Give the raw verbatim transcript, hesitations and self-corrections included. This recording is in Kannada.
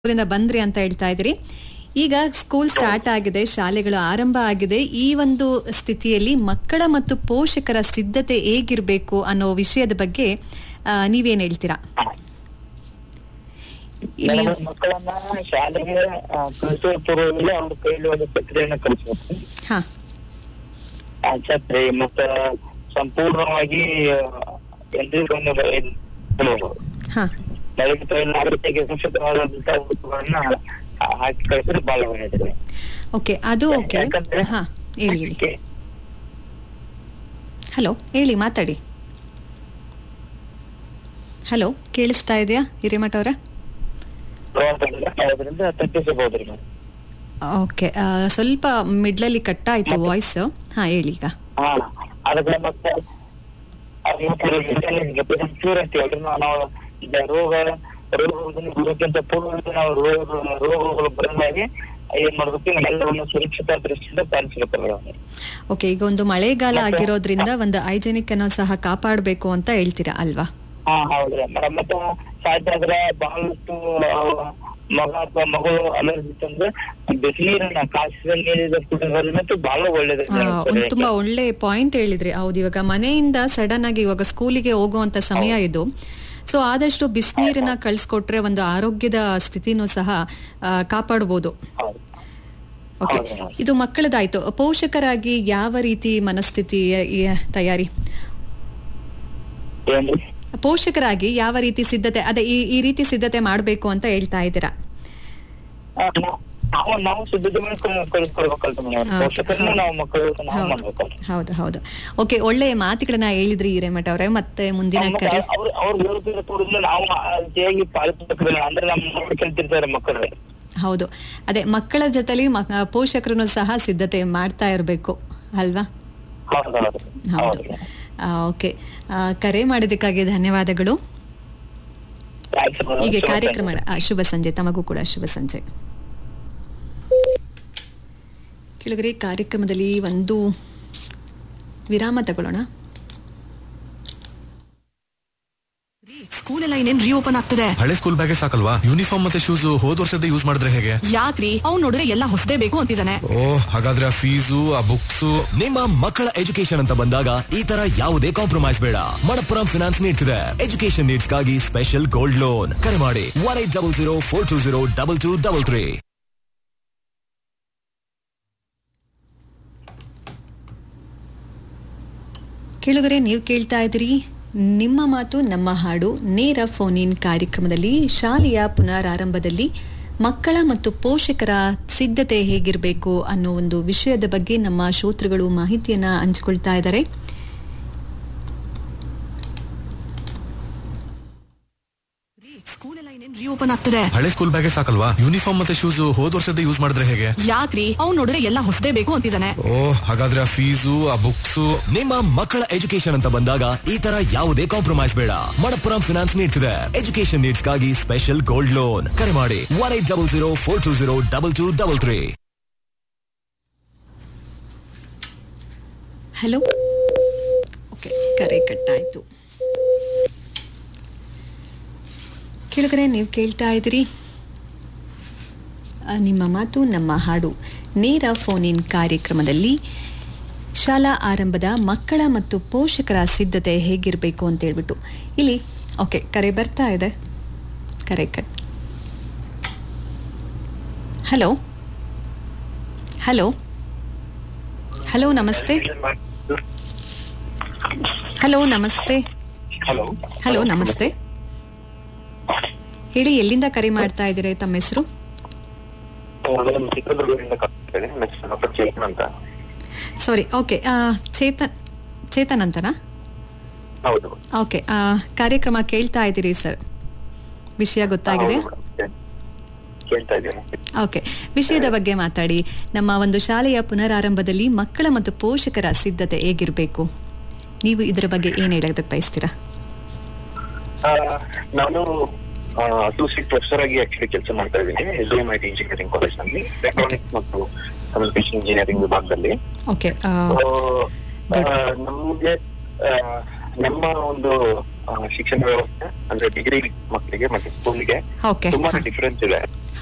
ಊರಿಂದ ಬಂದ್ರಿ ಅಂತ ಹೇಳ್ತಾ ಇದ್ರಿ. ಈಗ ಸ್ಕೂಲ್ ಸ್ಟಾರ್ಟ್ ಆಗಿದೆ, ಶಾಲೆಗಳು ಆರಂಭ ಆಗಿದೆ. ಈ ಒಂದು ಸ್ಥಿತಿಯಲ್ಲಿ ಮಕ್ಕಳ ಮತ್ತು ಪೋಷಕರ ಸಿದ್ಧತೆ ಹೇಗಿರ್ಬೇಕು ಅನ್ನೋ ವಿಷಯದ ಬಗ್ಗೆ ನೀವೇನ್ ಹೇಳ್ತೀರಾ? ಮಕ್ಕಳನ್ನ ಶಾಲೆಗೆ ಕಳಿಸುವ ಪೂರ್ವದಲ್ಲಿ ಅವ್ರ ಕೈಲಿ ಒಂದು ಛತ್ರಿಯನ್ನ ಕಳಿಸ್ಬೇಕು. ಆ ಛತ್ರಿ ಮತ್ತ ಸಂಪೂರ್ಣವಾಗಿ ಎಲ್ರಿಗೊಂದು ನಾಗರಿಕರಿಗೆ ಸುರಕ್ಷಿತವಾದಂತಹ ವಸ್ತುಗಳನ್ನ ಹಾಕಿ ಕಳಿಸಿದ್ರೆ ಬಹಳ ಒಳ್ಳೆಯದಿದೆ. ಓಕೆ, ಅದು ಓಕೆ. ಹಾ ಹೇಳಿ ಹೇಳಿ. ಹಲೋ, ಹೇಳಿ, ಮಾತಾಡಿ. ಹಲೋ, ಕೇಳಿಸ್ತಾ ಇದೆಯಾ ಹಿರೇಮಠ ಅವರ? ತಪ್ಪಿಸಬಹುದ್ರಿ. ಓಕೆ, ಸ್ವಲ್ಪ ಮಿಡ್ಲಲ್ಲಿ ಕಟ್ ಆಯ್ತು ವಾಯ್ಸ್. ಹಾ ಹೇಳಿ ಈಗ. ಹಾ ಅದಕ್ಕೆ ಮತ್ತೆ ನಾವು ಈಗ ರೋಗ ರೋಗವನ್ನು ಬರೋಕ್ಕಿಂತ ಪೂರ್ವದಲ್ಲಿ ನಾವು ರೋಗ ರೋಗಗಳು ಬರಲಾಗಿ ಏನ್ ಮಾಡ್ಬೇಕು, ಎಲ್ಲವನ್ನು ಸುರಕ್ಷಿತ ದೃಷ್ಟಿಯಿಂದ ಪಾಲಿಸಬೇಕು. ಓಕೆ, ಈಗ ಒಂದು ಮಳೆಗಾಲ ಆಗಿರೋದ್ರಿಂದ ಒಂದು ಹೈಜೆನಿಕ್ ಅನ್ನು ಸಹ ಕಾಪಾಡಬೇಕು ಅಂತ ಹೇಳ್ತೀರಾ ಅಲ್ವಾ? ಹಾ ಹೌದ್ರಿ. ಮತ್ತೆ ಸಾಧ್ಯ ಆದ್ರೆ ಬಹಳಷ್ಟು ಮಗ ಅಥವಾ ಮಗಳು ಅಲರ್ಜಿ ಅಂದ್ರೆ ಬಿಸಿನೀರನ್ನ ಕಾಸಿದ ನೀರಿನ ಕುಡಿಯೋದ್ರಿಂದ ಬಹಳ ಒಳ್ಳೇದು. ತುಂಬಾ ಒಳ್ಳೆ ಪಾಯಿಂಟ್ ಹೇಳಿದ್ರಿ. ಹೌದು, ಇವಾಗ ಮನೆಯಿಂದ ಸಡನ್ ಆಗಿ ಇವಾಗ ಸ್ಕೂಲಿಗೆ ಹೋಗುವಂತ ಸಮಯ ಇದು. ಸೊ ಆದಷ್ಟು ಬಿಸಿನೀರನ್ನ ಕಳ್ಸಿಕೊಟ್ರೆ ಒಂದು ಆರೋಗ್ಯದ ಸ್ಥಿತಿನೂ ಸಹ ಕಾಪಾಡಬಹುದು. ಓಕೆ, ಇದು ಮಕ್ಕಳದಾಯ್ತು. ಪೋಷಕರಾಗಿ ಯಾವ ರೀತಿ ಮನಸ್ಥಿತಿ ತಯಾರಿ? ಪೋಷಕರಾಗಿ ಯಾವ ರೀತಿ ಸಿದ್ಧತೆ, ಅದೇ ಈ ಈ ರೀತಿ ಸಿದ್ಧತೆ ಮಾಡ್ಬೇಕು ಅಂತ ಹೇಳ್ತಾ ಇದ್ದೀರಾ? ಹೌದು ಹೌದು. ಓಕೆ, ಒಳ್ಳೆ ಮಾತುಗಳನ್ನ ಹೇಳಿದ್ರಿ ಹಿರೇಮಠ ಅವರೇ. ಮತ್ತೆ ಮುಂದಿನ ಕರೆ. ಹೌದು, ಅದೇ ಮಕ್ಕಳ ಜೊತೆಲಿ ಪೋಷಕರನ್ನು ಸಹ ಸಿದ್ಧತೆ ಮಾಡ್ತಾ ಇರ್ಬೇಕು ಅಲ್ವಾ? ಹೌದು. ಓಕೆ, ಕರೆ ಮಾಡಿದ್ದಕ್ಕಾಗಿ ಧನ್ಯವಾದಗಳು. ಹೀಗೆ ಕಾರ್ಯಕ್ರಮ ಶುಭ ಸಂಜೆ. ತಮಗೂ ಕೂಡ ಶುಭ ಸಂಜೆ. ಕೆಳಗರೆ ಕಾರ್ಯಕ್ರಮದಲ್ಲಿ ಒಂದು ವಿರಾಮ ತಗೊಳ್ಳೋಣ. ಸ್ಕೂಲ್ ಎಲ್ಲ ಇನ್ನೇನ್ ರೀಓಪನ್ ಆಗ್ತದೆ. ಹಳೆ ಸ್ಕೂಲ್ ಬ್ಯಾಗೇ ಸಾಕಲ್ವಾ? ಯೂನಿಫಾರ್ಮ್ ಮತ್ತೆ ಶೂಸ್ ಹೋದ ವರ್ಷದ ಯೂಸ್ ಮಾಡಿದ್ರೆ ಹೇಗೆ? ಯಾಕ್ರಿ, ಅವ್ನು ನೋಡಿದ್ರೆ ಎಲ್ಲ ಹೊಸದೇ ಬೇಕು ಅಂತಿದ್ದಾನೆ. ಓ, ಹಾಗಾದ್ರೆ ಆ ಫೀಸು, ಆ ಬುಕ್ಸ್. ನಿಮ್ಮ ಮಕ್ಕಳ ಎಜುಕೇಶನ್ ಅಂತ ಬಂದಾಗ ಈ ತರ ಯಾವುದೇ ಕಾಂಪ್ರಮೈಸ್ ಬೇಡ. ಮಣಪ್ಪುರಂ ಫಿನಾನ್ಸ್ ನೀಡ್ತಿದೆ ಎಜುಕೇಶನ್ ನೀಡ್ಸ್ ಗಾಗಿ ಸ್ಪೆಷಲ್ ಗೋಲ್ಡ್ ಲೋನ್. ಕರೆ ಮಾಡಿ one eight double zero four two zero double two double three. ಕೇಳುಗರೆ, ನೀವು ಕೇಳ್ತಾ ಇದ್ದೀರಿ ನಿಮ್ಮ ಮಾತು ನಮ್ಮ ಹಾಡು ನೇರ ಫೋನ್ ಇನ್ ಕಾರ್ಯಕ್ರಮದಲ್ಲಿ. ಶಾಲೆಯ ಪುನರಾರಂಭದಲ್ಲಿ ಮಕ್ಕಳ ಮತ್ತು ಪೋಷಕರ ಸಿದ್ಧತೆ ಹೇಗಿರಬೇಕು ಅನ್ನೋ ಒಂದು ವಿಷಯದ ಬಗ್ಗೆ ನಮ್ಮ ಶ್ರೋತೃಗಳು ಮಾಹಿತಿಯನ್ನ ಹಂಚಿಕೊಳ್ತಾ ಇದ್ದಾರೆ. ಸ್ಕೂಲ್ ಎಲ್ಲ ಇನ್ನೇನ್ ರೀಓಪನ್ ಆಗ್ತದೆ. ಹಳೆ ಸ್ಕೂಲ್ ಬ್ಯಾಗೇ ಸಾಕಲ್ವಾ? ಯೂನಿಫಾರ್ಮ್ ಮತ್ತೆ ಶೂಸ್ ಹೋದ ವರ್ಷದ ಯೂಸ್ ಮಾಡಿದ್ರೆ ಹೇಗೆ? ಯಾಕ್ರಿ, ಅವ್ನು ನೋಡಿದ್ರೆ ಎಲ್ಲ ಹೊಸದೇ ಬೇಕು ಅಂತಿದ್ದಾನೆ. ಓ, ಹಾಗಾದ್ರೆ ಆ ಫೀಸು, ಆ ಬುಕ್ಸ್. ನಿಮ್ಮ ಮಕ್ಕಳ ಎಜುಕೇಶನ್ ಅಂತ ಬಂದಾಗ ಈ ತರ ಯಾವುದೇ ಕಾಂಪ್ರಮೈಸ್ ಬೇಡ. ಮಣಪ್ಪುರಂ ಫಿನಾನ್ಸ್ ನೀಡ್ತಿದೆ ಎಜುಕೇಶನ್ ನೀಡ್ಸ್ ಗಾಗಿ ಸ್ಪೆಷಲ್ ಗೋಲ್ಡ್ ಲೋನ್. ಕರೆ ಮಾಡಿ one eight double zero four two zero double two double three. Hello. Okay, ಕರೆ ಕಟ್ಟಾಯ್ತು. ಕೇಳಿದ್ರೆ ನೀವು ಕೇಳ್ತಾ ಇದ್ದೀರಿ ನಿಮ್ಮ ಮಾತು ನಮ್ಮ ಹಾಡು ನೇರ ಫೋನ್ ಇನ್ ಕಾರ್ಯಕ್ರಮದಲ್ಲಿ. ಶಾಲಾ ಆರಂಭದ ಮಕ್ಕಳ ಮತ್ತು ಪೋಷಕರ ಸಿದ್ಧತೆ ಹೇಗಿರಬೇಕು ಅಂತ ಹೇಳ್ಬಿಟ್ಟು ಇಲ್ಲಿ. ಓಕೆ, ಕರೆ ಬರ್ತಾ ಇದೆ. ಕರೆ ಕಟ್. ಹಲೋ ಹಲೋ ಹಲೋ ನಮಸ್ತೆ. ಹಲೋ ನಮಸ್ತೆ. ಹಲೋ ನಮಸ್ತೆ. ಹೇಳಿ, ಎಲ್ಲಿಂದ ಕರೆ ಮಾಡ್ತಾ ಇದ್ದೀರಾ? ತಮ್ಮ ಹೆಸರು? ಸಾರಿ. ಓಕೆ, ಚೇತನ್ ಚೇತನ್ ಅಂತನಾ? ಓಕೆ, ಕಾರ್ಯಕ್ರಮ ಕೇಳ್ತಾ ಇದ್ದೀರಿ ಸರ್? ವಿಷಯ ಗೊತ್ತಾಗಿದೆ? ಓಕೆ, ವಿಷಯದ ಬಗ್ಗೆ ಮಾತಾಡಿ. ನಮ್ಮ ಒಂದು ಶಾಲೆಯ ಪುನರಾರಂಭದಲ್ಲಿ ಮಕ್ಕಳ ಮತ್ತು ಪೋಷಕರ ಸಿದ್ಧತೆ ಹೇಗಿರಬೇಕು, ನೀವು ಇದರ ಬಗ್ಗೆ ಏನ್ ಹೇಳೋದಕ್ಕೆ ಬಯಸ್ತೀರಾ? ನಾನು ಅಸೋಸಿಯೇಟ್ ಪ್ರೊಫೆಸರ್ ಆಗಿ ಆಕ್ಚುಲಿ ಕೆಲಸ ಮಾಡ್ತಾ ಇದ್ದೀನಿ S M I T engineering college ನಲ್ಲಿ ಎಲೆಕ್ಟ್ರಾನಿಕ್ಸ್ ಮತ್ತು ಕಮ್ಯುನಿಕೇಶನ್ ಇಂಜಿನಿಯರಿಂಗ್ ವಿಭಾಗದಲ್ಲಿ. ನಮಗೆ ನಮ್ಮ ಒಂದು ಶಿಕ್ಷಣ ವ್ಯವಸ್ಥೆ ಅಂದ್ರೆ ಡಿಗ್ರಿ ಮಕ್ಕಳಿಗೆ ಮತ್ತೆ ಸ್ಕೂಲಿಗೆ ತುಂಬಾ ಡಿಫರೆನ್ಸ್ ಇದೆ.